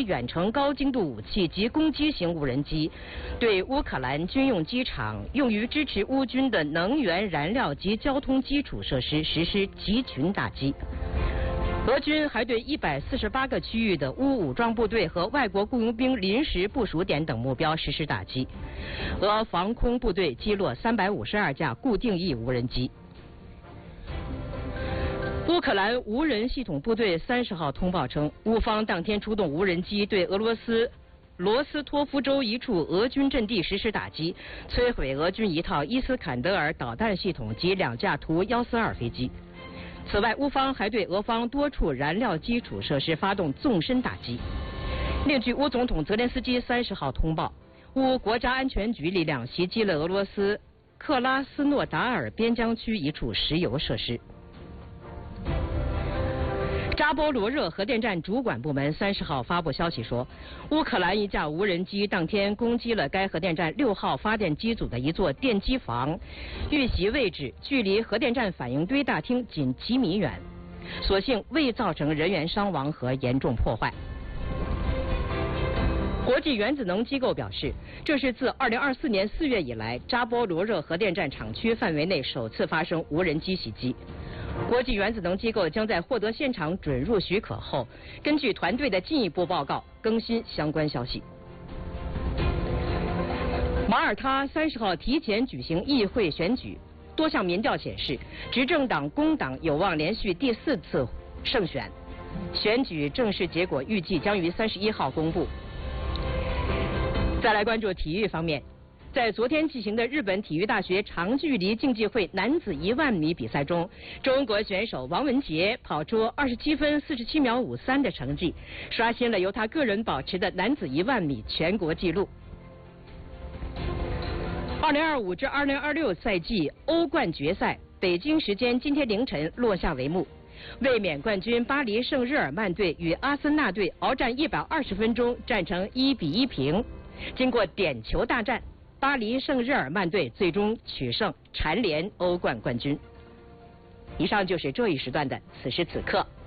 批远程高精度武器及攻击型无人机，对乌克兰军用机场、用于支持乌军的能源、燃料及交通基础设施实施集群打击。俄军还对148个区域的乌武装部队和外国雇佣兵临时部署点等目标实施打击。俄防空部队击落352架固定翼无人机。乌克兰无人系统部队30号通报称，乌方当天出动无人机对俄罗斯罗斯托夫州一处俄军阵地实施打击，摧毁俄军一套伊斯坎德尔导弹系统及2架图142飞机。此外，乌方还对俄方多处燃料基础设施发动纵深打击。另据乌总统泽连斯基30号通报，乌国家安全局力量袭击了俄罗斯克拉斯诺达尔边疆区一处石油设施。扎波罗热核电站主管部门30号发布消息说，乌克兰一架无人机当天攻击了该核电站6号发电机组的一座电机房，遇袭位置距离核电站反应堆大厅仅几米远，所幸未造成人员伤亡和严重破坏。国际原子能机构表示，这是自2024年4月以来扎波罗热核电站厂区范围内首次发生无人机袭击。国际原子能机构将在获得现场准入许可后，根据团队的进一步报告更新相关消息。马耳他30号提前举行议会选举，多项民调显示，执政党工党有望连续第4次胜选。选举正式结果预计将于31号公布。再来关注体育方面。在昨天进行的日本体育大学长距离竞技会男子10000米比赛中，中国选手王文杰跑出27分47秒53的成绩，刷新了由他个人保持的男子10000米全国纪录。2025至2026赛季欧冠决赛，北京时间今天凌晨落下帷幕。卫冕冠军巴黎圣日耳曼队与阿森纳队鏖战120分钟，战成1-1平。经过点球大战，巴黎圣日耳曼队最终取胜，蝉联欧冠冠军。以上就是这一时段的此时此刻。